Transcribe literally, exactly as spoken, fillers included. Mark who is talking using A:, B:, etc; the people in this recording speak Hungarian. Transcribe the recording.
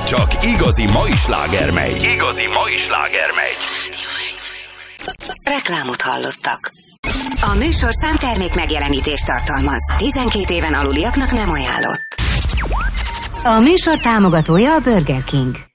A: csak igazi mai sláger megy. Igazi mai sláger megy.
B: Reklámot hallottak. A műsorszám termék megjelenítést tartalmaz. tizenkét éven aluliaknak nem ajánlott. A műsor támogatója a Burger King.